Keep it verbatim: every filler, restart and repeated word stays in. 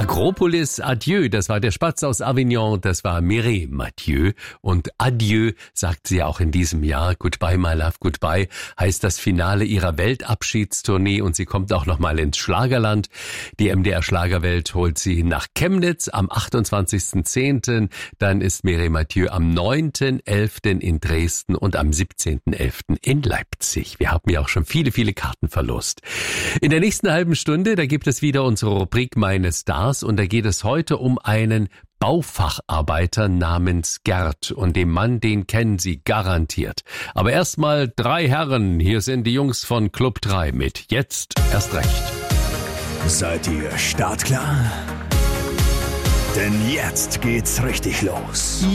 Agropolis, Adieu, das war der Spatz aus Avignon, das war Mireille Mathieu. Und Adieu sagt sie auch in diesem Jahr. Goodbye, my love, goodbye heißt das Finale ihrer Weltabschiedstournee und sie kommt auch nochmal ins Schlagerland. Die M D R Schlagerwelt holt sie nach Chemnitz am achtundzwanzigsten zehnten Dann ist Mireille Mathieu am neunten elften in Dresden und am siebzehnten elften in Leipzig. Wir haben ja auch schon viele, viele Karten verlost. In der nächsten halben Stunde, da gibt es wieder unsere Rubrik Meine Stars und da geht es heute um einen Baufacharbeiter namens Gerd und den Mann, den kennen Sie garantiert. Aber erstmal drei Herren, hier sind die Jungs von Club drei mit Jetzt erst recht. Seid ihr startklar? Denn jetzt geht's richtig los.